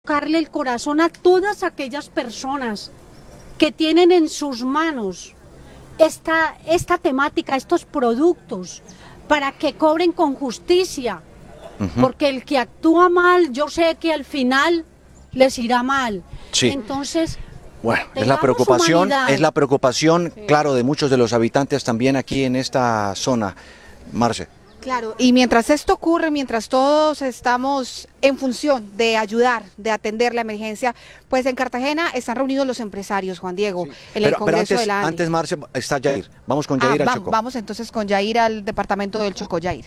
tocarle el corazón a todas aquellas personas que tienen en sus manos esta temática, estos productos, para que cobren con justicia, porque el que actúa mal, yo sé que al final les irá mal. Sí. Entonces, bueno, es la preocupación, claro, de muchos de los habitantes también aquí en esta zona. Marce. Claro, y mientras esto ocurre, mientras todos estamos en función de ayudar, de atender la emergencia, pues en Cartagena están reunidos los empresarios, Juan Diego, en el Congreso de la ANDI. Antes, Marce, está Yair. Vamos con Yair al Chocó. Vamos entonces con Yair al departamento del Chocó. Yair.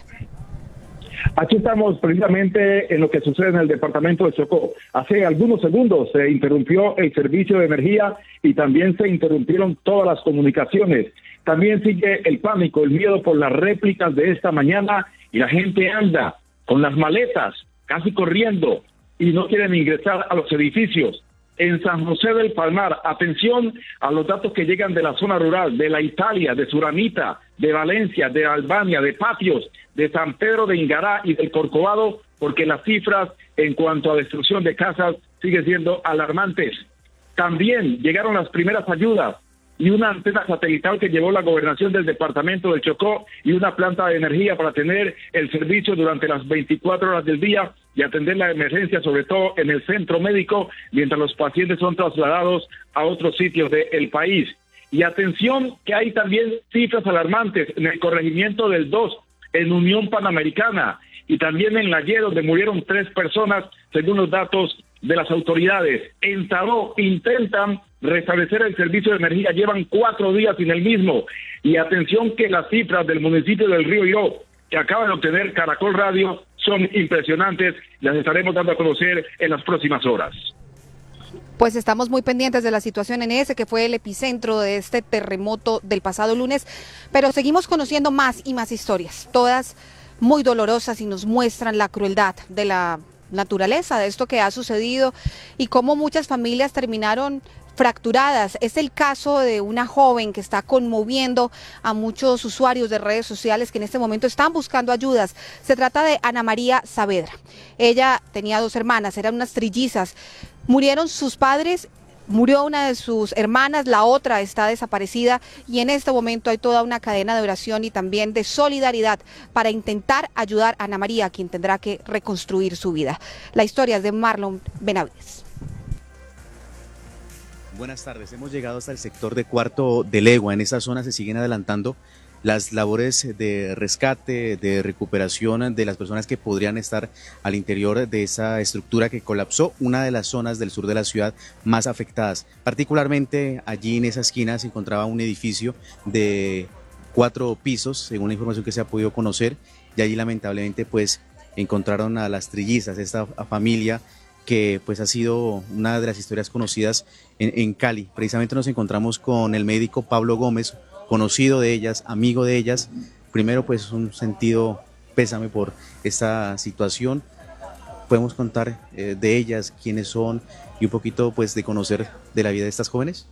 Aquí estamos precisamente en lo que sucede en el departamento de Chocó. Hace algunos segundos se interrumpió el servicio de energía y también se interrumpieron todas las comunicaciones. También sigue el pánico, el miedo por las réplicas de esta mañana y la gente anda con las maletas, casi corriendo, y no quieren ingresar a los edificios. En San José del Palmar, atención a los datos que llegan de la zona rural, de la Italia, de Suramita, de Valencia, de Albania, de Patios, de San Pedro de Ingará y del Corcovado, porque las cifras en cuanto a destrucción de casas siguen siendo alarmantes. También llegaron las primeras ayudas y una antena satelital que llevó la gobernación del departamento del Chocó y una planta de energía para tener el servicio durante las 24 horas del día y atender la emergencia, sobre todo en el centro médico, mientras los pacientes son trasladados a otros sitios del país. Y atención que hay también cifras alarmantes en el corregimiento del 2, en Unión Panamericana, y también en La Y, donde murieron 3 personas, según los datos de las autoridades. En Taró intentan restablecer el servicio de energía, llevan 4 días sin el mismo. Y atención que las cifras del municipio del Río Iró, que acaban de obtener Caracol Radio, son impresionantes. Las estaremos dando a conocer en las próximas horas. Pues estamos muy pendientes de la situación en ese, que fue el epicentro de este terremoto del pasado lunes, pero seguimos conociendo más y más historias, todas muy dolorosas y nos muestran la crueldad de la naturaleza, de esto que ha sucedido y cómo muchas familias terminaron fracturadas. Es el caso de una joven que está conmoviendo a muchos usuarios de redes sociales que en este momento están buscando ayudas. Se trata de Ana María Saavedra. Ella tenía 2 hermanas, eran unas trillizas. Murieron sus padres, murió una de sus hermanas, la otra está desaparecida y en este momento hay toda una cadena de oración y también de solidaridad para intentar ayudar a Ana María, quien tendrá que reconstruir su vida. La historia es de Marlon Benavides. Buenas tardes, hemos llegado hasta el sector de Cuarto de Legua. En esta zona se siguen adelantando las labores de rescate, de recuperación de las personas que podrían estar al interior de esa estructura que colapsó, una de las zonas del sur de la ciudad más afectadas. Particularmente allí en esa esquina se encontraba un edificio de 4 pisos, según la información que se ha podido conocer, y allí lamentablemente pues encontraron a las trillizas, esta familia que pues ha sido una de las historias conocidas en Cali. Precisamente nos encontramos con el médico Pablo Gómez, conocido de ellas, amigo de ellas. Primero pues un sentido pésame por esta situación. ¿Podemos contar de ellas, quiénes son y un poquito pues de conocer de la vida de estas jóvenes?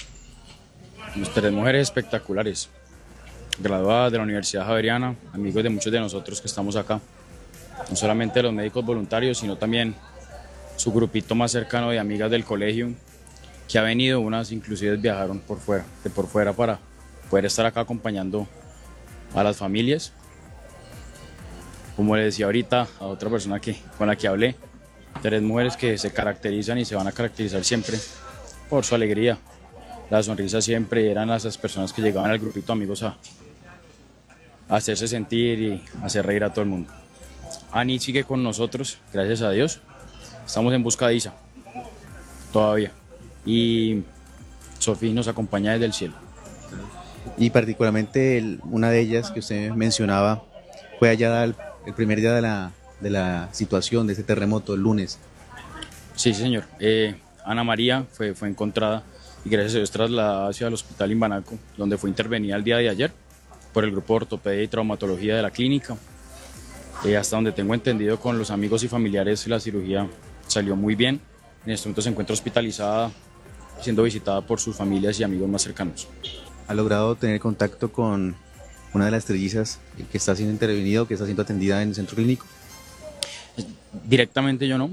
3 mujeres espectaculares, graduadas de la Universidad Javeriana, amigos de muchos de nosotros que estamos acá, no solamente los médicos voluntarios, sino también su grupito más cercano de amigas del colegio, que ha venido, unas inclusive viajaron por fuera para poder estar acá acompañando a las familias. Como le decía ahorita a otra persona con la que hablé, 3 mujeres que se caracterizan y se van a caracterizar siempre por su alegría, la sonrisa siempre, eran esas personas que llegaban al grupito de amigos a hacerse sentir y hacer reír a todo el mundo. Ani sigue con nosotros, gracias a Dios. Estamos en busca de Isa, todavía, y Sofía nos acompaña desde el cielo. Y particularmente una de ellas que usted mencionaba fue allá el primer día de la situación, de ese terremoto, el lunes. Sí, señor. Ana María fue encontrada y gracias a Dios trasladada hacia el hospital Imbanaco, donde fue intervenida el día de ayer por el grupo de ortopedia y traumatología de la clínica. Hasta donde tengo entendido con los amigos y familiares, la cirugía salió muy bien. En este momento se encuentra hospitalizada, siendo visitada por sus familias y amigos más cercanos. ¿Ha logrado tener contacto con una de las trillizas que está siendo intervenida o que está siendo atendida en el centro clínico? Directamente yo no,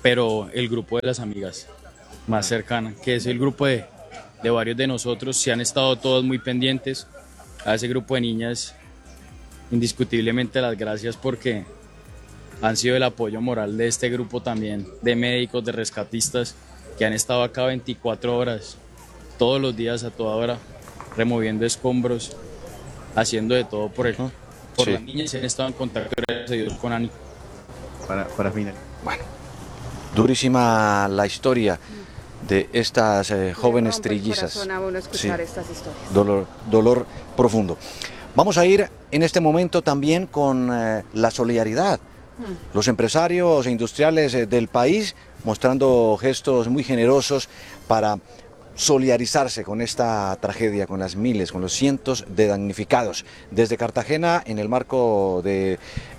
pero el grupo de las amigas más cercana, que es el grupo de varios de nosotros, se han estado todos muy pendientes. A ese grupo de niñas, indiscutiblemente las gracias porque han sido el apoyo moral de este grupo también, de médicos, de rescatistas, que han estado acá 24 horas, todos los días, a toda hora, removiendo escombros, haciendo de todo por sí. las niñas, y han estado en contacto, gracias a Dios, con Ani. Para final. Bueno, durísima la historia de estas jóvenes trillizas. Sí. Estas historias. Dolor profundo. Vamos a ir en este momento también con la solidaridad. Los empresarios e industriales del país mostrando gestos muy generosos para solidarizarse con esta tragedia, con las miles, con los cientos de damnificados. Desde Cartagena, en el marco de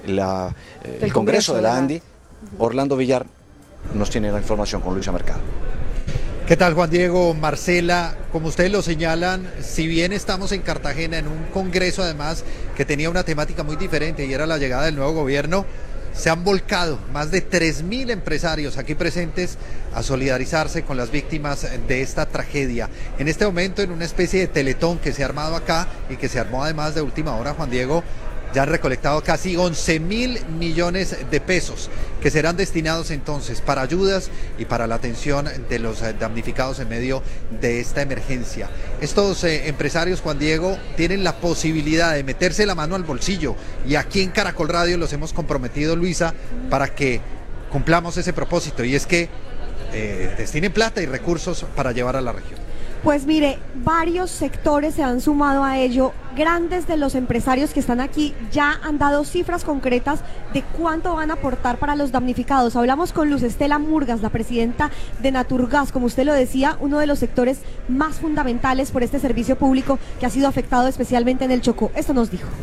el Congreso de la ANDI, Orlando Villar nos tiene la información con Luisa Mercado. ¿Qué tal, Juan Diego, Marcela? Como ustedes lo señalan, si bien estamos en Cartagena en un congreso además que tenía una temática muy diferente y era la llegada del nuevo gobierno, se han volcado más de 3.000 empresarios aquí presentes a solidarizarse con las víctimas de esta tragedia. En este momento, en una especie de teletón que se ha armado acá y que se armó además de última hora, Juan Diego, ya han recolectado casi 11.000 millones de pesos que serán destinados entonces para ayudas y para la atención de los damnificados en medio de esta emergencia. Estos empresarios, Juan Diego, tienen la posibilidad de meterse la mano al bolsillo y aquí en Caracol Radio los hemos comprometido, Luisa, para que cumplamos ese propósito, y es que destinen plata y recursos para llevar a la región. Pues mire, varios sectores se han sumado a ello. Grandes de los empresarios que están aquí ya han dado cifras concretas de cuánto van a aportar para los damnificados. Hablamos con Luz Estela Murgas, la presidenta de Naturgas, como usted lo decía, uno de los sectores más fundamentales por este servicio público que ha sido afectado especialmente en el Chocó. Esto nos dijo.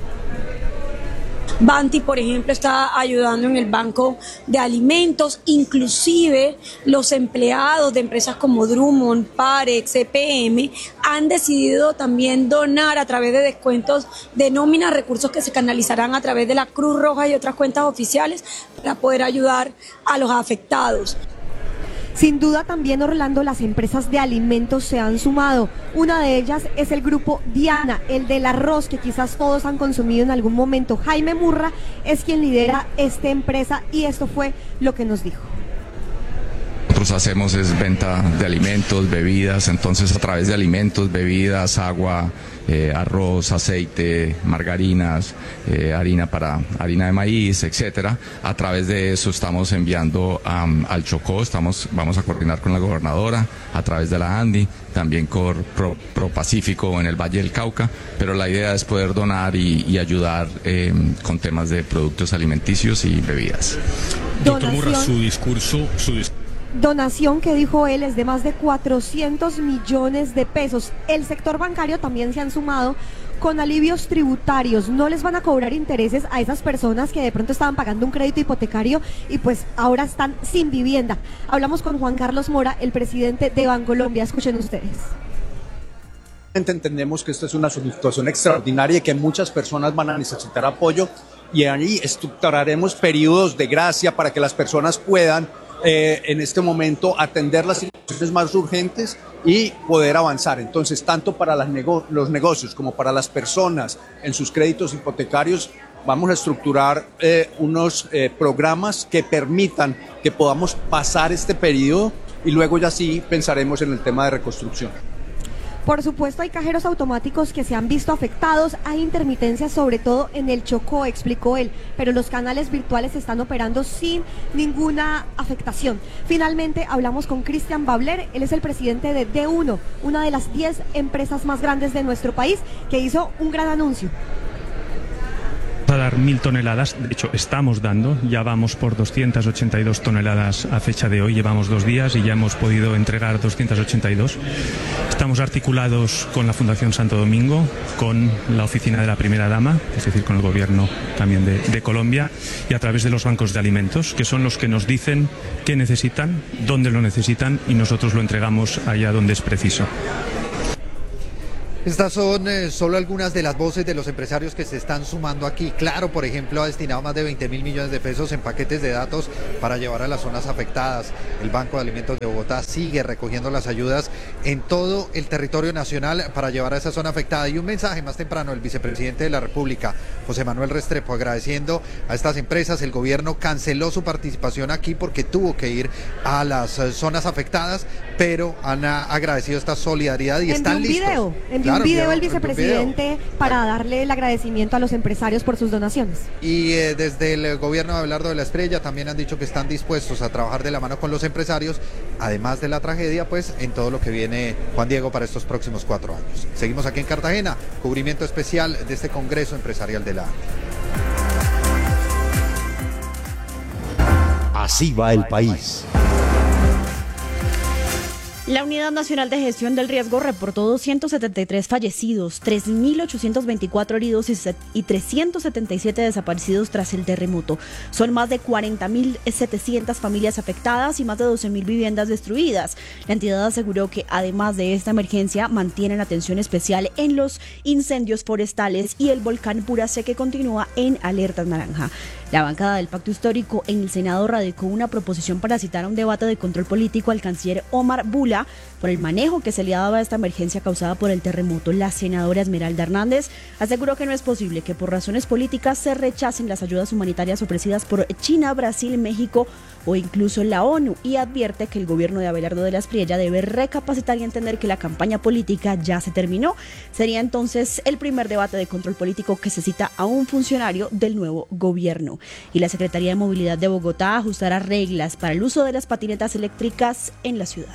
Banti, por ejemplo, está ayudando en el banco de alimentos, inclusive los empleados de empresas como Drummond, Parex, EPM han decidido también donar a través de descuentos de nómina recursos que se canalizarán a través de la Cruz Roja y otras cuentas oficiales para poder ayudar a los afectados. Sin duda también, Orlando, las empresas de alimentos se han sumado. Una de ellas es el grupo Diana, el del arroz que quizás todos han consumido en algún momento. Jaime Murra es quien lidera esta empresa y esto fue lo que nos dijo. Nosotros hacemos es venta de alimentos, bebidas, entonces a través de alimentos, bebidas, agua, arroz, aceite, margarinas, harina de maíz, etcétera. A través de eso estamos enviando al Chocó, vamos a coordinar con la gobernadora a través de la ANDI, también con Pro Pacífico en el Valle del Cauca, pero la idea es poder donar y ayudar con temas de productos alimenticios y bebidas. Doctor Murra, su discurso. Donación que dijo él es de más de 400 millones de pesos. El sector bancario también se han sumado con alivios tributarios. No les van a cobrar intereses a esas personas que de pronto estaban pagando un crédito hipotecario y pues ahora están sin vivienda. Hablamos con Juan Carlos Mora, el presidente de Bancolombia. Escuchen ustedes. Entendemos que esto es una situación extraordinaria y que muchas personas van a necesitar apoyo, y ahí estructuraremos periodos de gracia para que las personas puedan en este momento atender las situaciones más urgentes y poder avanzar. Entonces, tanto para los negocios como para las personas en sus créditos hipotecarios, vamos a estructurar unos programas que permitan que podamos pasar este periodo y luego ya sí pensaremos en el tema de reconstrucción. Por supuesto, hay cajeros automáticos que se han visto afectados, hay intermitencias sobre todo en el Chocó, explicó él, pero los canales virtuales están operando sin ninguna afectación. Finalmente, hablamos con Cristian Babler, él es el presidente de D1, una de las 10 empresas más grandes de nuestro país, que hizo un gran anuncio. A dar 1.000 toneladas, de hecho estamos dando, ya vamos por 282 toneladas a fecha de hoy, llevamos 2 días y ya hemos podido entregar 282. Estamos articulados con la Fundación Santo Domingo, con la oficina de la primera dama, es decir, con el gobierno también de Colombia, y a través de los bancos de alimentos, que son los que nos dicen qué necesitan, dónde lo necesitan, y nosotros lo entregamos allá donde es preciso. Estas son solo algunas de las voces de los empresarios que se están sumando aquí. Claro, por ejemplo, ha destinado más de 20.000 millones de pesos en paquetes de datos para llevar a las zonas afectadas. El Banco de Alimentos de Bogotá sigue recogiendo las ayudas en todo el territorio nacional para llevar a esa zona afectada. Y un mensaje más temprano del vicepresidente de la República, José Manuel Restrepo, agradeciendo a estas empresas. El gobierno canceló su participación aquí porque tuvo que ir a las zonas afectadas, pero han agradecido esta solidaridad y están listos. Envió un video el vicepresidente para darle el agradecimiento a los empresarios por sus donaciones. Y desde el gobierno de Abelardo de la Espriella también han dicho que están dispuestos a trabajar de la mano con los empresarios, además de la tragedia, pues en todo lo que viene, Juan Diego, para estos próximos 4 años. Seguimos aquí en Cartagena, cubrimiento especial de este Congreso Empresarial de la ANDI. Así va el país. La Unidad Nacional de Gestión del Riesgo reportó 273 fallecidos, 3.824 heridos y 377 desaparecidos tras el terremoto. Son más de 40.700 familias afectadas y más de 12.000 viviendas destruidas. La entidad aseguró que además de esta emergencia mantienen atención especial en los incendios forestales y el volcán Puracé, que continúa en alerta naranja. La bancada del Pacto Histórico en el Senado radicó una proposición para citar a un debate de control político al canciller Omar Bula por el manejo que se le ha dado a esta emergencia causada por el terremoto. La senadora Esmeralda Hernández aseguró que no es posible que por razones políticas se rechacen las ayudas humanitarias ofrecidas por China, Brasil, México o incluso la ONU, y advierte que el gobierno de Abelardo de la Espriella debe recapacitar y entender que la campaña política ya se terminó. Sería entonces el primer debate de control político que se cita a un funcionario del nuevo gobierno. Y la Secretaría de Movilidad de Bogotá ajustará reglas para el uso de las patinetas eléctricas en la ciudad.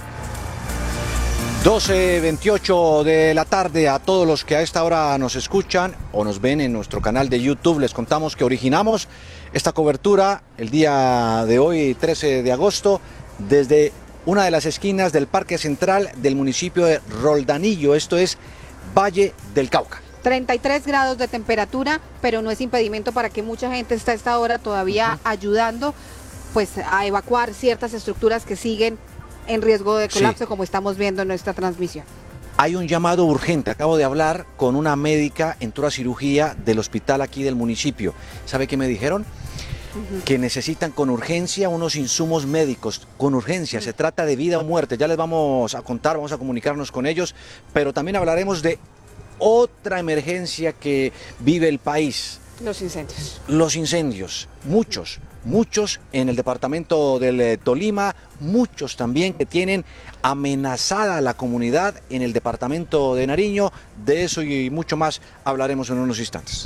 12:28 de la tarde. A todos los que a esta hora nos escuchan o nos ven en nuestro canal de YouTube, les contamos que originamos esta cobertura el día de hoy, 13 de agosto, desde una de las esquinas del Parque Central del municipio de Roldanillo, esto es Valle del Cauca. 33 grados de temperatura, pero no es impedimento para que mucha gente esté a esta hora todavía ayudando pues a evacuar ciertas estructuras que siguen en riesgo de colapso, como estamos viendo en nuestra transmisión. Hay un llamado urgente. Acabo de hablar con una médica, entró a cirugía del hospital aquí del municipio. ¿Sabe qué me dijeron? Que necesitan con urgencia unos insumos médicos, con urgencia. Se trata de vida o muerte. Ya les vamos a contar, vamos a comunicarnos con ellos, pero también hablaremos de otra emergencia que vive el país. Los incendios. Los incendios, muchos en el departamento del Tolima, muchos también que tienen amenazada a la comunidad en el departamento de Nariño. De eso y mucho más hablaremos en unos instantes.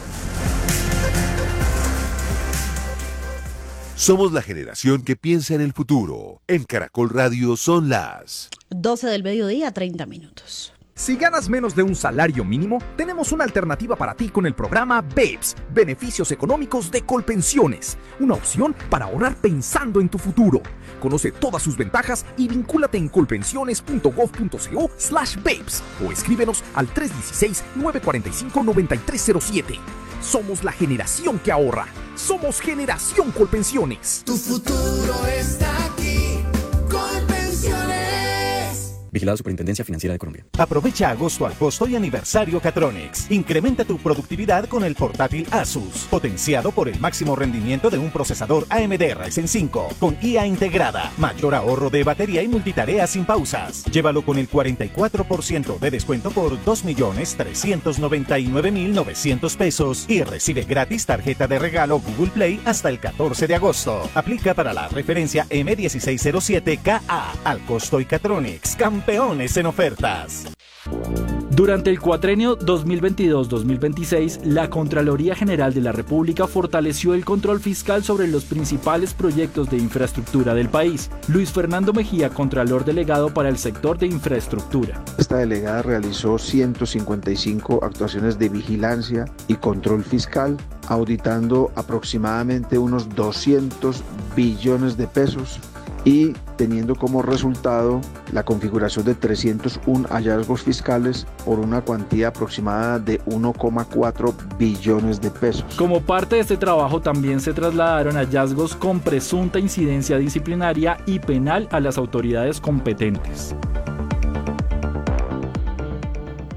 Somos la generación que piensa en el futuro. En Caracol Radio son las 12 del mediodía, 30 minutos. Si ganas menos de un salario mínimo, tenemos una alternativa para ti con el programa BEPS, Beneficios Económicos de Colpensiones, una opción para ahorrar pensando en tu futuro. Conoce todas sus ventajas y vincúlate en colpensiones.gov.co/BEPS o escríbenos al 316-945-9307. Somos la generación que ahorra. Somos Generación Colpensiones. Tu futuro está aquí. Colpensiones. Vigilado Superintendencia Financiera de Colombia. Aprovecha agosto al costo y aniversario Catronics. Incrementa tu productividad con el portátil Asus, potenciado por el máximo rendimiento de un procesador AMD Ryzen 5, con IA integrada, mayor ahorro de batería y multitarea sin pausas. Llévalo con el 44% de descuento por 2.399.900 pesos y recibe gratis tarjeta de regalo Google Play hasta el 14 de agosto. Aplica para la referencia M1607KA al costo y Catronics. Campeones en ofertas. Durante el cuatrenio 2022-2026, la Contraloría General de la República fortaleció el control fiscal sobre los principales proyectos de infraestructura del país. Luis Fernando Mejía, Contralor Delegado para el sector de infraestructura. Esta delegada realizó 155 actuaciones de vigilancia y control fiscal, auditando aproximadamente unos 200 billones de pesos y teniendo como resultado la configuración de 301 hallazgos fiscales por una cuantía aproximada de 1,4 billones de pesos. Como parte de este trabajo también se trasladaron hallazgos con presunta incidencia disciplinaria y penal a las autoridades competentes.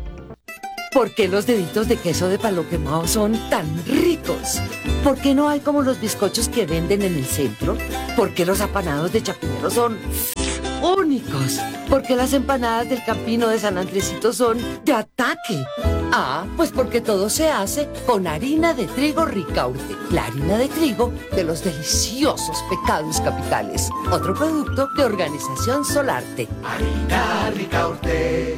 ¿Por qué los deditos de queso de palo quemado son tan ricos? ¿Por qué no hay como los bizcochos que venden en el centro? ¿Por qué los apanados de Chapinero son únicos? ¿Por qué las empanadas del Campino de San Andresito son de ataque? Ah, pues porque todo se hace con harina de trigo Ricaurte, la harina de trigo de los deliciosos Pecados Capitales. Otro producto de Organización Solarte. Harina Ricaurte.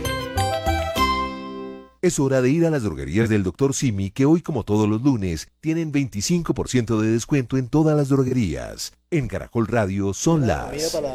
Es hora de ir a las droguerías del Dr. Simi, que hoy, como todos los lunes, tienen 25% de descuento en todas las droguerías. En Caracol Radio son las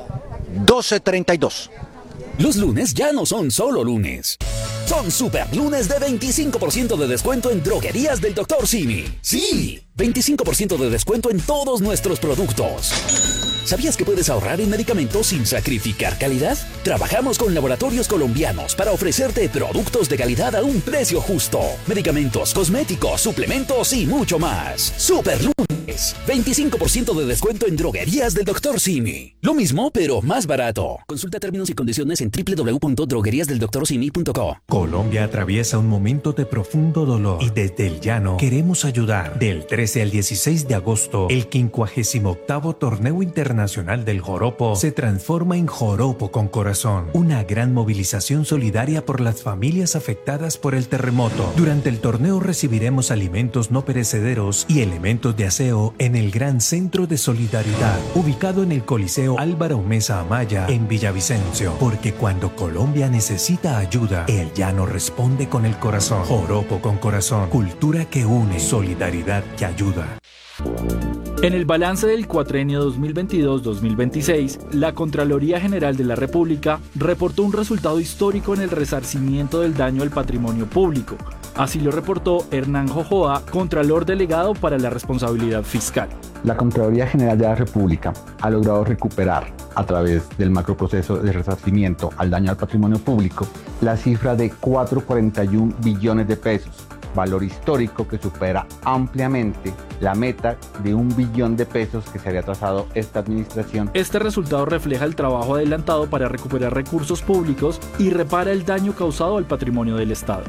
12:32. Los lunes ya no son solo lunes. Son super lunes de 25% de descuento en droguerías del Dr. Simi. Sí, 25% de descuento en todos nuestros productos. ¿Sabías que puedes ahorrar en medicamentos sin sacrificar calidad? Trabajamos con laboratorios colombianos para ofrecerte productos de calidad a un precio justo. Medicamentos, cosméticos, suplementos y mucho más. Super lunes, 25% de descuento en droguerías del Dr. Simi. Lo mismo, pero más barato. Consulta términos y condiciones en www.drogueriasdeldoctorsimi.co. Colombia atraviesa un momento de profundo dolor y desde el llano queremos ayudar. Del 13 al 16 de agosto, el 58º Torneo Internacional del Joropo se transforma en Joropo con Corazón, una gran movilización solidaria por las familias afectadas por el terremoto. Durante el torneo recibiremos alimentos no perecederos y elementos de aseo en el Gran Centro de Solidaridad, ubicado en el Coliseo Álvaro Mesa Amaya en Villavicencio, porque cuando Colombia necesita ayuda, el llano responde con el corazón. Joropo con Corazón, cultura que une, solidaridad que ayuda. En el balance del cuatrenio 2022-2026, la Contraloría General de la República reportó un resultado histórico en el resarcimiento del daño al patrimonio público. Así lo reportó Hernán Jojoa, Contralor Delegado para la Responsabilidad Fiscal. La Contraloría General de la República ha logrado recuperar, a través del macroproceso de resarcimiento al daño al patrimonio público, la cifra de 4,41 billones de pesos, valor histórico que supera ampliamente la meta de 1 billón de pesos que se había trazado esta administración. Este resultado refleja el trabajo adelantado para recuperar recursos públicos y repara el daño causado al patrimonio del Estado.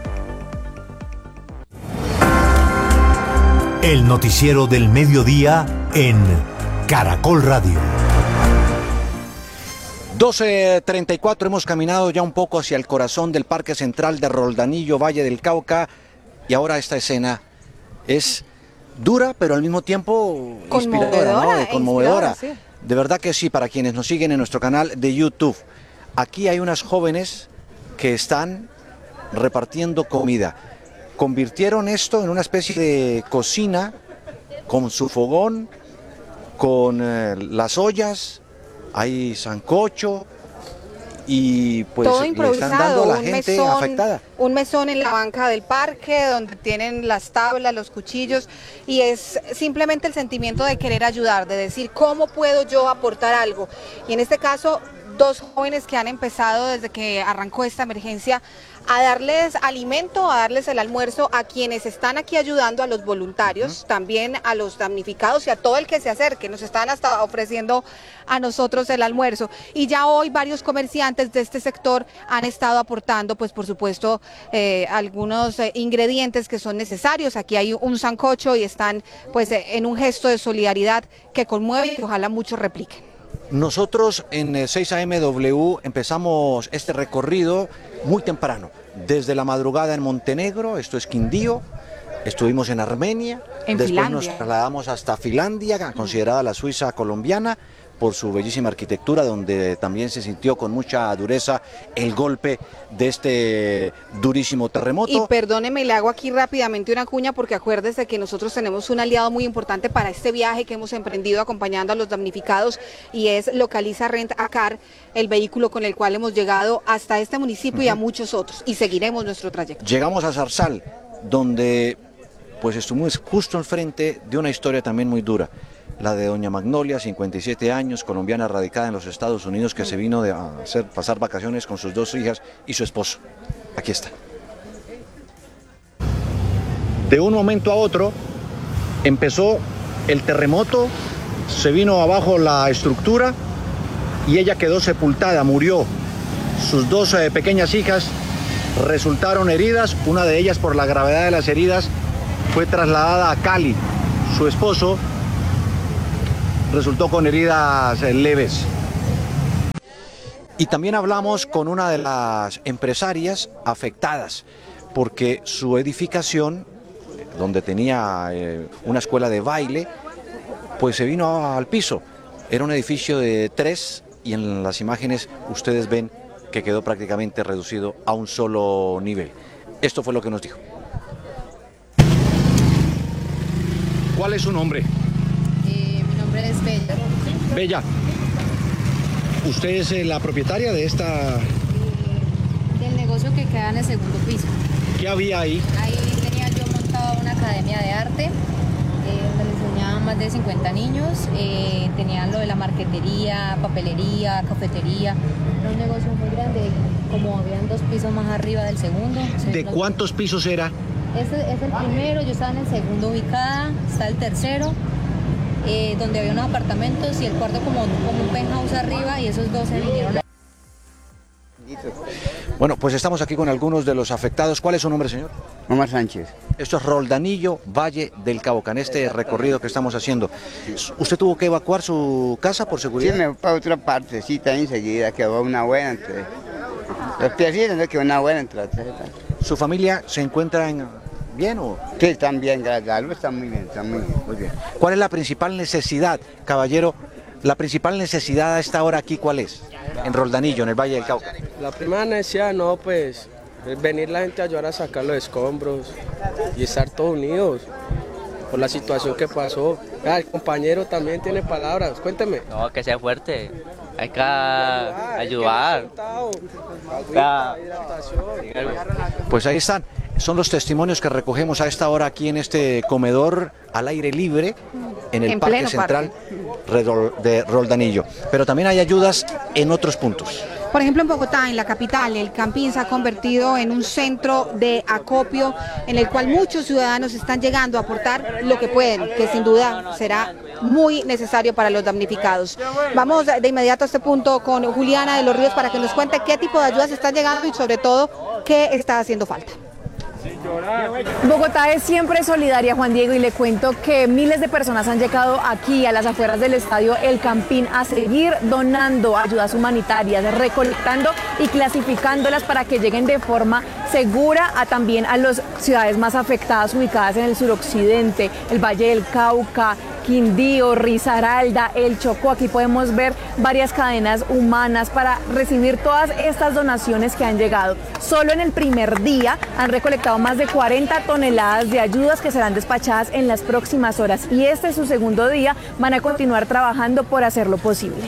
El noticiero del mediodía en Caracol Radio. 12:34, hemos caminado ya un poco hacia el corazón del Parque Central de Roldanillo, Valle del Cauca, y ahora esta escena es dura, pero al mismo tiempo inspiradora, ¿no? Conmovedora. Sí. De verdad que sí, para quienes nos siguen en nuestro canal de YouTube. Aquí hay unas jóvenes que están repartiendo comida. Convirtieron esto en una especie de cocina con su fogón, con las ollas, hay sancocho y pues todo le improvisado, están dando a la gente afectada. Un mesón en la banca del parque donde tienen las tablas, los cuchillos, y es simplemente el sentimiento de querer ayudar, de decir cómo puedo yo aportar algo. Y en este caso, dos jóvenes que han empezado desde que arrancó esta emergencia a darles alimento, a darles el almuerzo a quienes están aquí ayudando, a los voluntarios, también a los damnificados y a todo el que se acerque. Nos están hasta ofreciendo a nosotros el almuerzo. Y ya hoy varios comerciantes de este sector han estado aportando, pues por supuesto, algunos ingredientes que son necesarios. Aquí hay un sancocho y están pues en un gesto de solidaridad que conmueve y que ojalá muchos repliquen. Nosotros en 6AMW empezamos este recorrido muy temprano, desde la madrugada en Montenegro, esto es Quindío, estuvimos en Armenia, después Finlandia. Nos trasladamos hasta Finlandia, considerada la Suiza colombiana, por su bellísima arquitectura, donde también se sintió con mucha dureza el golpe de este durísimo terremoto. Y perdóneme, le hago aquí rápidamente una cuña, porque acuérdese que nosotros tenemos un aliado muy importante para este viaje que hemos emprendido acompañando a los damnificados, y es Localiza Rent a Car, el vehículo con el cual hemos llegado hasta este municipio y a muchos otros, y seguiremos nuestro trayecto. Llegamos a Zarzal, donde pues estuvimos justo enfrente de una historia también muy dura. La de doña Magnolia, 57 años, colombiana radicada en los Estados Unidos, que se vino a pasar vacaciones con sus 2 hijas y su esposo. Aquí está. De un momento a otro empezó el terremoto, se vino abajo la estructura y ella quedó sepultada, murió. Sus 2 pequeñas hijas resultaron heridas, una de ellas por la gravedad de las heridas fue trasladada a Cali. Su esposo resultó con heridas leves. Y también hablamos con una de las empresarias afectadas porque su edificación, donde tenía una escuela de baile, pues se vino al piso. Era un edificio de 3 y en las imágenes ustedes ven que quedó prácticamente reducido a un solo nivel. Esto fue lo que nos dijo. ¿Cuál es su nombre? Mi nombre es Bella. Bella. ¿Usted es la propietaria de esta...? Del negocio que queda en el segundo piso. ¿Qué había ahí? Ahí tenía yo montado una academia de arte, donde le enseñaban más de 50 niños. Tenían lo de la marquetería, papelería, cafetería. Era un negocio muy grande, como habían 2 pisos más arriba del segundo. ¿De cuántos pisos era? Este es el primero, yo estaba en el segundo ubicada, está el tercero, donde había unos apartamentos y el cuarto como un penthouse arriba, y esos 2 se vinieron. Bueno, pues estamos aquí con algunos de los afectados. ¿Cuál es su nombre, señor? Omar Sánchez. Esto es Roldanillo, Valle del Cauca, en este recorrido que estamos haciendo. ¿Usted tuvo que evacuar su casa por seguridad? Sí, me fui para otra parte, sí, está enseguida, quedó una buena entre... Los piecitos, no quedó una buena entre... ¿Su familia se encuentra bien o...? Sí, están bien, gracias a Dios, están muy bien, están muy bien. Muy bien. ¿Cuál es la principal necesidad, caballero? La principal necesidad a esta hora aquí, ¿cuál es? En Roldanillo, en el Valle del Cauca. La primera necesidad, no, pues, es venir la gente a ayudar a sacar los escombros y estar todos unidos por la situación que pasó. El compañero también tiene palabras, cuénteme. No, que sea fuerte, hay que ayudar. Pues ahí están, son los testimonios que recogemos a esta hora aquí en este comedor al aire libre en el Parque Central de Roldanillo. Pero también hay ayudas en otros puntos. Por ejemplo, en Bogotá, en la capital, el Campín se ha convertido en un centro de acopio en el cual muchos ciudadanos están llegando a aportar lo que pueden, que sin duda será muy necesario para los damnificados. Vamos de inmediato a este punto con Juliana de los Ríos para que nos cuente qué tipo de ayudas están llegando y sobre todo qué está haciendo falta. Bogotá es siempre solidaria, Juan Diego, y le cuento que miles de personas han llegado aquí a las afueras del estadio El Campín a seguir donando ayudas humanitarias, recolectando y clasificándolas para que lleguen de forma segura también a las ciudades más afectadas ubicadas en el suroccidente, el Valle del Cauca, Quindío, Risaralda, El Chocó. Aquí podemos ver varias cadenas humanas para recibir todas estas donaciones que han llegado. Solo en el primer día han recolectado más de 40 toneladas de ayudas que serán despachadas en las próximas horas, y este es su segundo día. Van a continuar trabajando por hacerlo posible.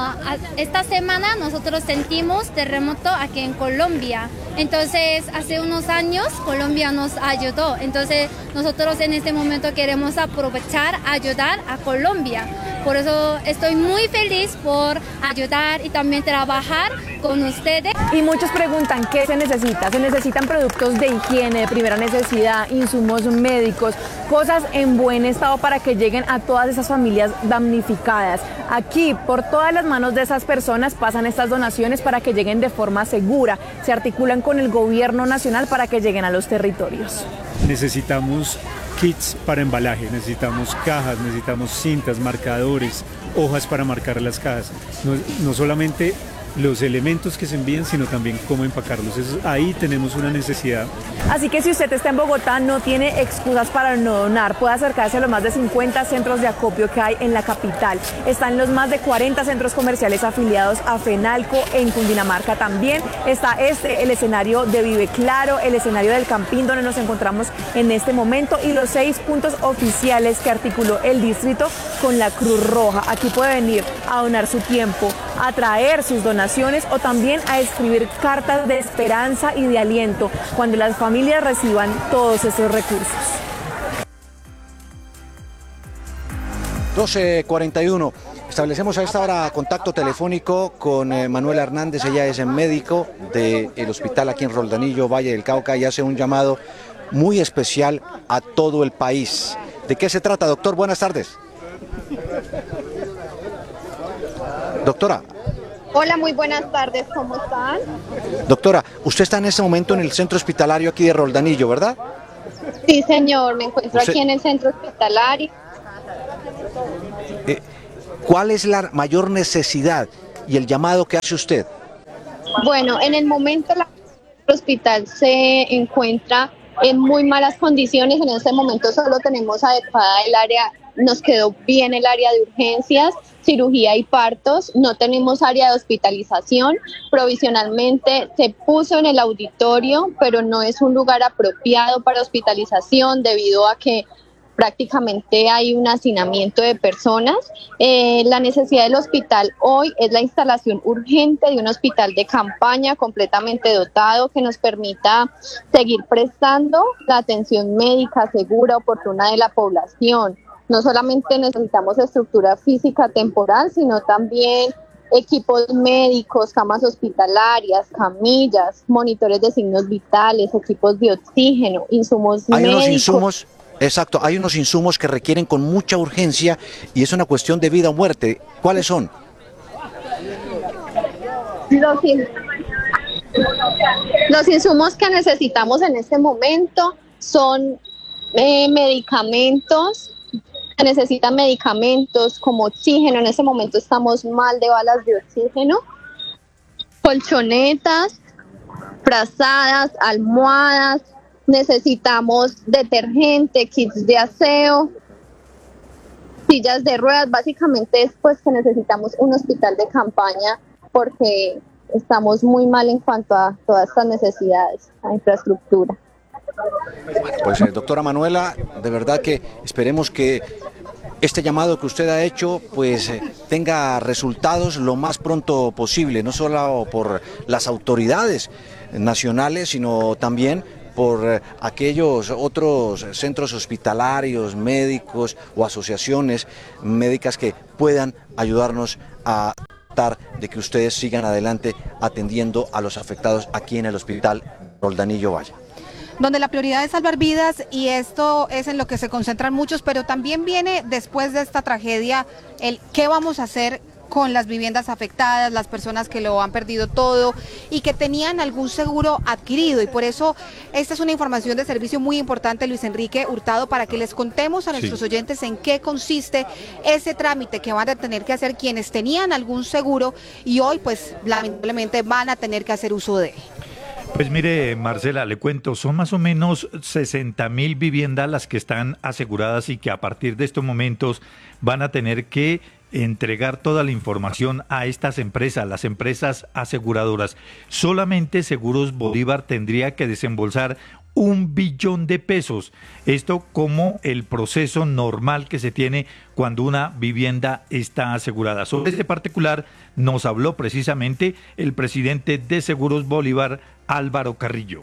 Esta semana nosotros sentimos terremoto aquí en Colombia, entonces hace unos años Colombia nos ayudó, entonces nosotros en este momento queremos aprovechar, ayudar a Colombia. Por eso estoy muy feliz por ayudar y también trabajar con ustedes. Y muchos preguntan qué se necesita. Se necesitan productos de higiene, de primera necesidad, insumos médicos, cosas en buen estado para que lleguen a todas esas familias damnificadas. Aquí, por todas las manos de esas personas, pasan estas donaciones para que lleguen de forma segura. Se articulan con el gobierno nacional para que lleguen a los territorios. Necesitamos kits para embalaje, necesitamos cajas, necesitamos cintas, marcadores, hojas para marcar las cajas. No solamente los elementos que se envían, sino también cómo empacarlos. Ahí tenemos una necesidad. Así que si usted está en Bogotá, no tiene excusas para no donar. Puede acercarse a los más de 50 centros de acopio que hay en la capital. Están los más de 40 centros comerciales afiliados a FENALCO. En Cundinamarca también está el escenario de Vive Claro, el escenario del Campín, donde nos encontramos en este momento, y los 6 puntos oficiales que articuló el distrito con la Cruz Roja. Aquí puede venir a donar su tiempo, a traer sus donaciones o también a escribir cartas de esperanza y de aliento cuando las familias reciban todos esos recursos. 12:41. Establecemos a esta hora contacto telefónico con Manuela Hernández. Ella es médico del hospital aquí en Roldanillo, Valle del Cauca, y hace un llamado muy especial a todo el país. ¿De qué se trata, doctor? Buenas tardes. Doctora, Hola, muy buenas tardes, ¿cómo están? Doctora, usted está en este momento en el centro hospitalario aquí de Roldanillo, ¿verdad? Sí, señor, me encuentro Usted- aquí en el centro hospitalario. ¿Cuál es la mayor necesidad y el llamado que hace usted? Bueno, en el momento el hospital se encuentra en muy malas condiciones. En este momento solo tenemos adecuada el área, nos quedó bien el área de urgencias, cirugía y partos. No tenemos área de hospitalización. Provisionalmente se puso en el auditorio, pero no es un lugar apropiado para hospitalización debido a que prácticamente hay un hacinamiento de personas. La necesidad del hospital hoy es la instalación urgente de un hospital de campaña completamente dotado que nos permita seguir prestando la atención médica segura, oportuna de la población. No solamente necesitamos estructura física temporal, sino también equipos médicos, camas hospitalarias, camillas, monitores de signos vitales, equipos de oxígeno, insumos Hay médicos. unos insumos, exacto, hay unos insumos que requieren con mucha urgencia y es una cuestión de vida o muerte. ¿Cuáles son? Los insumos que necesitamos en este momento son medicamentos, se necesitan medicamentos como oxígeno. En este momento estamos mal de balas de oxígeno, colchonetas, frazadas, almohadas, necesitamos detergente, kits de aseo, sillas de ruedas. Básicamente es pues que necesitamos un hospital de campaña porque estamos muy mal en cuanto a todas estas necesidades, a infraestructura. Pues doctora Manuela, de verdad que esperemos que este llamado que usted ha hecho pues tenga resultados lo más pronto posible, no solo por las autoridades nacionales, sino también por aquellos otros centros hospitalarios, médicos o asociaciones médicas que puedan ayudarnos a tratar de que ustedes sigan adelante atendiendo a los afectados aquí en el Hospital Roldanillo Valle. Donde la prioridad es salvar vidas y esto es en lo que se concentran muchos, pero también viene después de esta tragedia el qué vamos a hacer con las viviendas afectadas, las personas que lo han perdido todo y que tenían algún seguro adquirido, y por eso esta es una información de servicio muy importante, Luis Enrique Hurtado, para que les contemos a nuestros oyentes en qué consiste ese trámite que van a tener que hacer quienes tenían algún seguro y hoy pues lamentablemente van a tener que hacer uso de él. Pues mire, Marcela, le cuento, son más o menos 60.000 viviendas las que están aseguradas y que a partir de estos momentos van a tener que entregar toda la información a estas empresas, las empresas aseguradoras. Solamente Seguros Bolívar tendría que desembolsar 1 billón de pesos. Esto como el proceso normal que se tiene cuando una vivienda está asegurada. Sobre este particular nos habló precisamente el presidente de Seguros Bolívar, Álvaro Carrillo.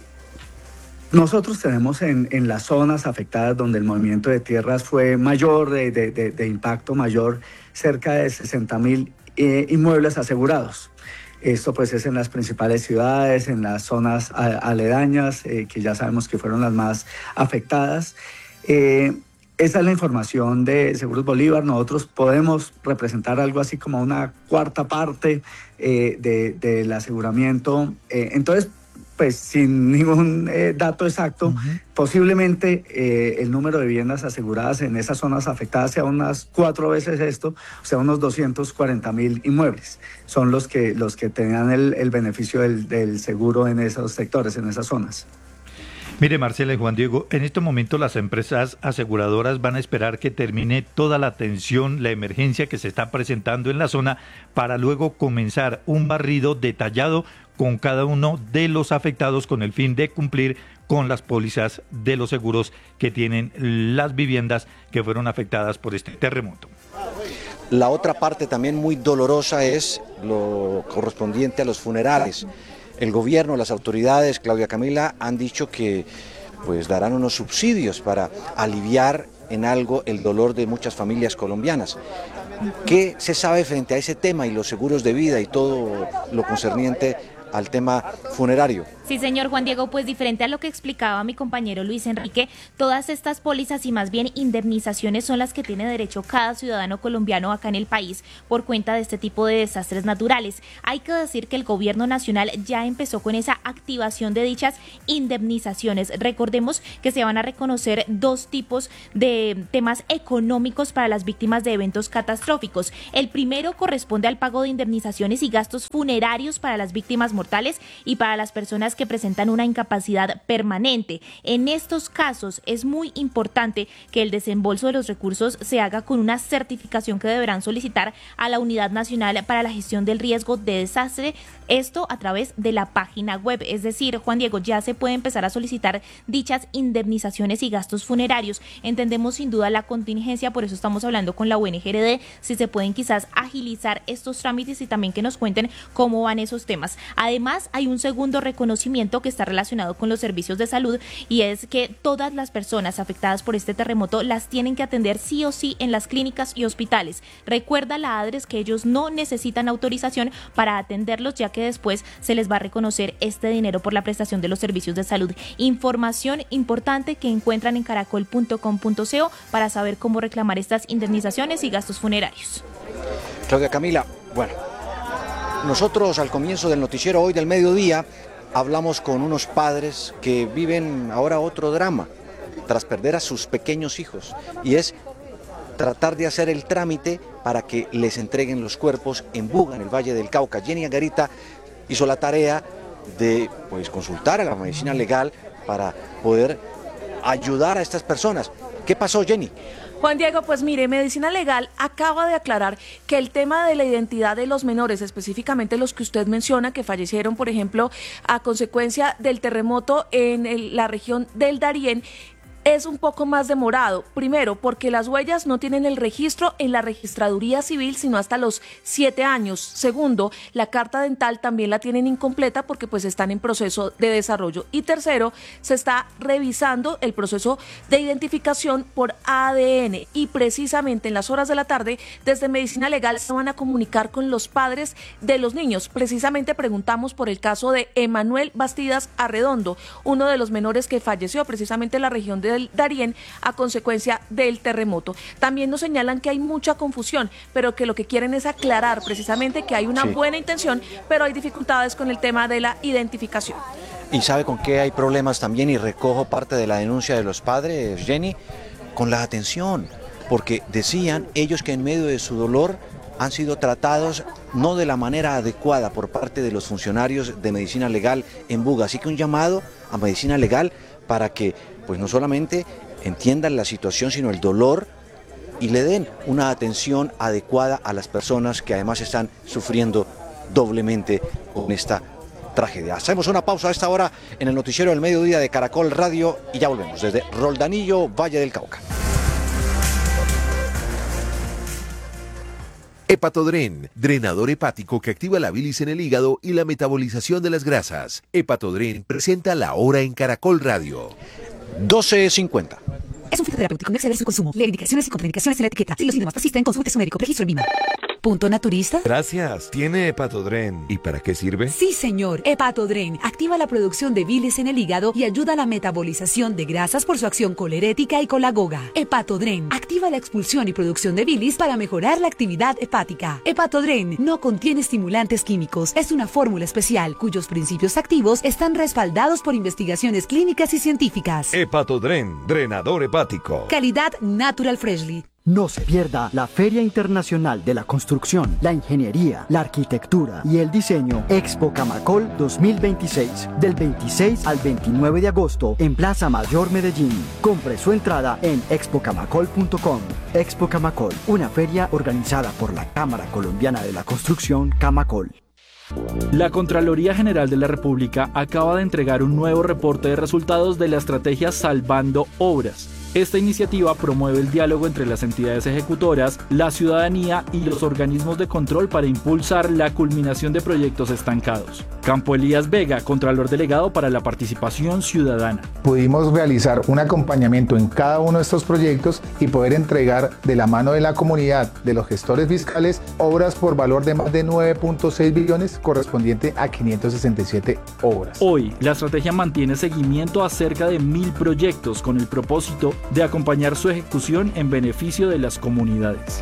Nosotros tenemos en las zonas afectadas donde el movimiento de tierras fue mayor, de impacto mayor, cerca de 60.000 inmuebles asegurados. Esto pues es en las principales ciudades, en las zonas aledañas, que ya sabemos que fueron las más afectadas. Esa es la información de Seguros Bolívar. Nosotros podemos representar algo así como una cuarta parte del aseguramiento. Entonces, pues sin ningún dato exacto, posiblemente el número de viviendas aseguradas en esas zonas afectadas sea unas 4 veces esto, o sea, unos 240.000 inmuebles. Son los que tenían el beneficio del seguro en esos sectores, en esas zonas. Mire, Marcela y Juan Diego, en este momento las empresas aseguradoras van a esperar que termine toda la atención, la emergencia que se está presentando en la zona, para luego comenzar un barrido detallado con cada uno de los afectados con el fin de cumplir con las pólizas de los seguros que tienen las viviendas que fueron afectadas por este terremoto. La otra parte también muy dolorosa es lo correspondiente a los funerales. El gobierno, las autoridades, Claudia Camila, han dicho que pues darán unos subsidios para aliviar en algo el dolor de muchas familias colombianas. ¿Qué se sabe frente a ese tema y los seguros de vida y todo lo concerniente al tema funerario. Sí, señor Juan Diego, pues diferente a lo que explicaba mi compañero Luis Enrique, todas estas pólizas y más bien indemnizaciones son las que tiene derecho cada ciudadano colombiano acá en el país por cuenta de este tipo de desastres naturales. Hay que decir que el gobierno nacional ya empezó con esa activación de dichas indemnizaciones. Recordemos que se van a reconocer dos tipos de temas económicos para las víctimas de eventos catastróficos. El primero corresponde al pago de indemnizaciones y gastos funerarios para las víctimas mortales y para las personas que presentan una incapacidad permanente. En estos casos es muy importante que el desembolso de los recursos se haga con una certificación que deberán solicitar a la Unidad Nacional para la Gestión del Riesgo de Desastre, esto a través de la página web. Es decir, Juan Diego, ya se puede empezar a solicitar dichas indemnizaciones y gastos funerarios. Entendemos sin duda la contingencia, por eso estamos hablando con la UNGRD, si se pueden quizás agilizar estos trámites y también que nos cuenten cómo van esos temas. Además, hay un segundo reconocimiento que está relacionado con los servicios de salud y es que todas las personas afectadas por este terremoto las tienen que atender sí o sí en las clínicas y hospitales. Recuerda la ADRES que ellos no necesitan autorización para atenderlos, ya que después se les va a reconocer este dinero por la prestación de los servicios de salud. Información importante que encuentran en caracol.com.co para saber cómo reclamar estas indemnizaciones y gastos funerarios. Claudia Camila, bueno, nosotros al comienzo del noticiero hoy del mediodía hablamos con unos padres que viven ahora otro drama tras perder a sus pequeños hijos y es tratar de hacer el trámite para que les entreguen los cuerpos en Buga, en el Valle del Cauca. Jenny Angarita hizo la tarea de consultar a la medicina legal para poder ayudar a estas personas. ¿Qué pasó, Jenny? Juan Diego, pues mire, Medicina Legal acaba de aclarar que el tema de la identidad de los menores, específicamente los que usted menciona, que fallecieron, por ejemplo, a consecuencia del terremoto en la región del Darién, es un poco más demorado. Primero, porque las huellas no tienen el registro en la registraduría civil, sino hasta los 7 años. Segundo, la carta dental también la tienen incompleta porque pues están en proceso de desarrollo. Y tercero, se está revisando el proceso de identificación por ADN y precisamente en las horas de la tarde, desde Medicina Legal se van a comunicar con los padres de los niños. Precisamente preguntamos por el caso de Emanuel Bastidas Arredondo, uno de los menores que falleció precisamente en la región del Darién a consecuencia del terremoto. También nos señalan que hay mucha confusión, pero que lo que quieren es aclarar precisamente que hay una buena intención, pero hay dificultades con el tema de la identificación. ¿Y sabe con qué hay problemas también? Y recojo parte de la denuncia de los padres, Jenny, con la atención, porque decían ellos que en medio de su dolor han sido tratados no de la manera adecuada por parte de los funcionarios de Medicina Legal en Buga. Así que un llamado a Medicina Legal para que pues no solamente entiendan la situación, sino el dolor y le den una atención adecuada a las personas que además están sufriendo doblemente con esta tragedia. Hacemos una pausa a esta hora en el noticiero del mediodía de Caracol Radio y ya volvemos desde Roldanillo, Valle del Cauca. Hepatodren, drenador hepático que activa la bilis en el hígado y la metabolización de las grasas. Hepatodren presenta La Hora en Caracol Radio. 12:50. Es un fitoterapéutico, no exceder su consumo. Lee indicaciones y contraindicaciones en la etiqueta. Si los síntomas persisten, consulte a su médico. Registro en VIMA. ¿Punto naturista? Gracias. ¿Tiene Hepatodren? ¿Y para qué sirve? Sí, señor. Hepatodren activa la producción de bilis en el hígado y ayuda a la metabolización de grasas por su acción colerética y colagoga. Hepatodren activa la expulsión y producción de bilis para mejorar la actividad hepática. Hepatodren no contiene estimulantes químicos. Es una fórmula especial cuyos principios activos están respaldados por investigaciones clínicas y científicas. Hepatodren, drenador hepático. Calidad Natural Freshly. No se pierda la Feria Internacional de la Construcción, la Ingeniería, la Arquitectura y el Diseño Expo Camacol 2026, del 26 al 29 de agosto en Plaza Mayor Medellín. Compre su entrada en expocamacol.com. Expo Camacol, una feria organizada por la Cámara Colombiana de la Construcción, Camacol. La Contraloría General de la República acaba de entregar un nuevo reporte de resultados de la estrategia Salvando Obras. Esta iniciativa promueve el diálogo entre las entidades ejecutoras, la ciudadanía y los organismos de control para impulsar la culminación de proyectos estancados. Campo Elías Vega, Contralor Delegado para la Participación Ciudadana. Pudimos realizar un acompañamiento en cada uno de estos proyectos y poder entregar de la mano de la comunidad, de los gestores fiscales, obras por valor de más de 9.6 billones correspondiente a 567 obras. Hoy, la estrategia mantiene seguimiento a cerca de 1.000 proyectos con el propósito de acompañar su ejecución en beneficio de las comunidades.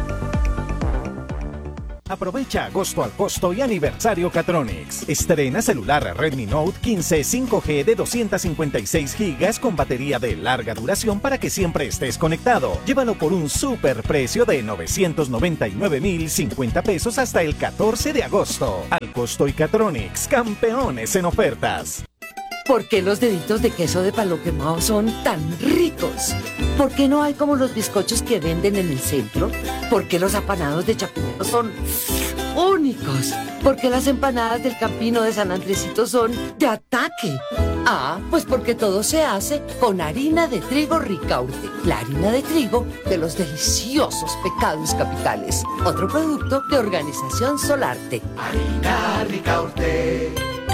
Aprovecha agosto al costo y aniversario Catronics. Estrena celular Redmi Note 15 5G de 256 GB con batería de larga duración para que siempre estés conectado. Llévalo por un super precio de 999.050 pesos hasta el 14 de agosto. Al costo y Catronics, campeones en ofertas. ¿Por qué los deditos de queso de palo quemado son tan ricos? ¿Por qué no hay como los bizcochos que venden en el centro? ¿Por qué los apanados de Chapinero son únicos? ¿Por qué las empanadas del Campino de San Andresito son de ataque? Ah, pues porque todo se hace con harina de trigo Ricaurte, la harina de trigo de los deliciosos Pecados Capitales. Otro producto de Organización Solarte. Harina Ricaurte.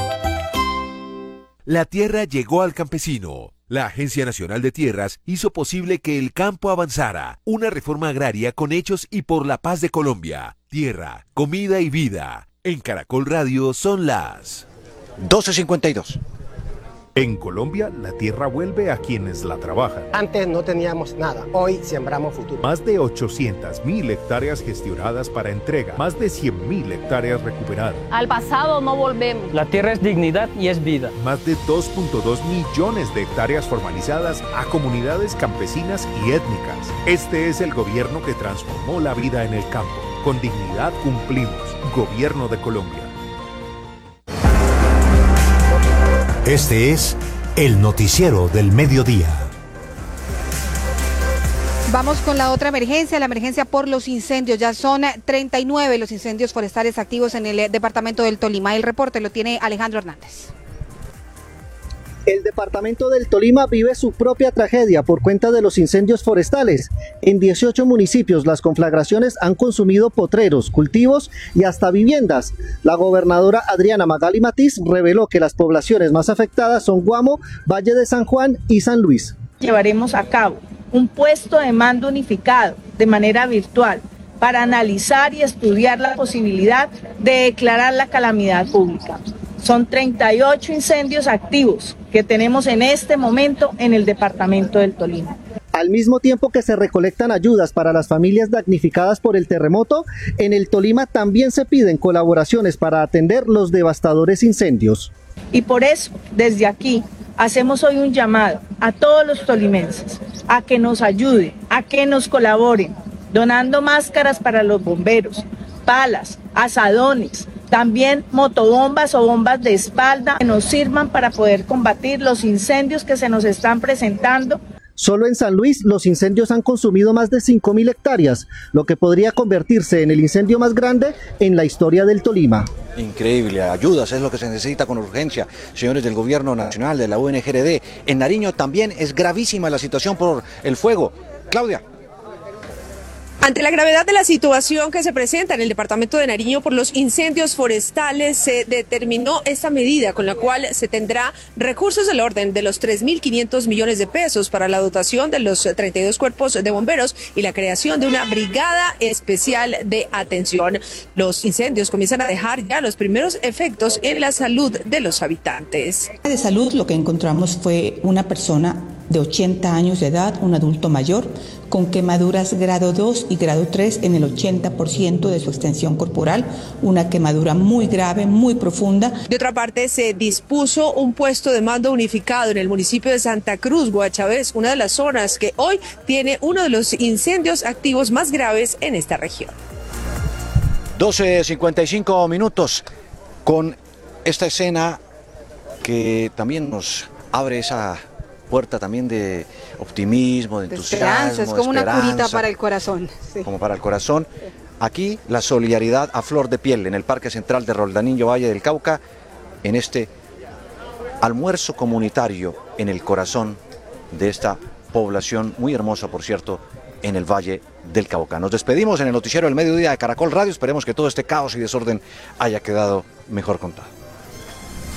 La tierra llegó al campesino. La Agencia Nacional de Tierras hizo posible que el campo avanzara. Una reforma agraria con hechos y por la paz de Colombia. Tierra, comida y vida. En Caracol Radio son las 12:52. En Colombia, la tierra vuelve a quienes la trabajan. Antes no teníamos nada, hoy sembramos futuro. Más de 800.000 hectáreas gestionadas para entrega, más de 100.000 hectáreas recuperadas. Al pasado no volvemos. La tierra es dignidad y es vida. Más de 2.2 millones de hectáreas formalizadas a comunidades campesinas y étnicas. Este es el gobierno que transformó la vida en el campo. Con dignidad cumplimos. Gobierno de Colombia. Este es el noticiero del mediodía. Vamos con la otra emergencia, la emergencia por los incendios. Ya son 39 los incendios forestales activos en el departamento del Tolima. El reporte lo tiene Alejandro Hernández. El departamento del Tolima vive su propia tragedia por cuenta de los incendios forestales. En 18 municipios las conflagraciones han consumido potreros, cultivos y hasta viviendas. La gobernadora Adriana Magali Matiz reveló que las poblaciones más afectadas son Guamo, Valle de San Juan y San Luis. Llevaremos a cabo un puesto de mando unificado de manera virtual para analizar y estudiar la posibilidad de declarar la calamidad pública. Son 38 incendios activos que tenemos en este momento en el departamento del Tolima. Al mismo tiempo que se recolectan ayudas para las familias damnificadas por el terremoto, en el Tolima también se piden colaboraciones para atender los devastadores incendios. Y por eso, desde aquí, hacemos hoy un llamado a todos los tolimenses a que nos ayuden, a que nos colaboren, donando máscaras para los bomberos, palas, asadones, también motobombas o bombas de espalda que nos sirvan para poder combatir los incendios que se nos están presentando. Solo en San Luis los incendios han consumido más de 5.000 hectáreas, lo que podría convertirse en el incendio más grande en la historia del Tolima. Increíble, ayudas es lo que se necesita con urgencia, señores del Gobierno Nacional, de la UNGRD. En Nariño también es gravísima la situación por el fuego. Claudia. Ante la gravedad de la situación que se presenta en el departamento de Nariño por los incendios forestales, se determinó esta medida con la cual se tendrá recursos del orden de los 3.500 millones de pesos para la dotación de los 32 cuerpos de bomberos y la creación de una brigada especial de atención. Los incendios comienzan a dejar ya los primeros efectos en la salud de los habitantes. De salud lo que encontramos fue una persona de 80 años de edad, un adulto mayor, con quemaduras grado 2 y grado 3 en el 80% de su extensión corporal, una quemadura muy grave, muy profunda. De otra parte, se dispuso un puesto de mando unificado en el municipio de Santa Cruz, Guachavés, una de las zonas que hoy tiene uno de los incendios activos más graves en esta región. 12:55 minutos con esta escena que también nos abre esa puerta también de optimismo, de entusiasmo, esperanza, es como esperanza, una curita para el corazón. Sí. Como para el corazón. Aquí la solidaridad a flor de piel en el Parque Central de Roldanillo, Valle del Cauca, en este almuerzo comunitario en el corazón de esta población muy hermosa, por cierto, en el Valle del Cauca. Nos despedimos en el noticiero del mediodía de Caracol Radio. Esperemos que todo este caos y desorden haya quedado mejor contado.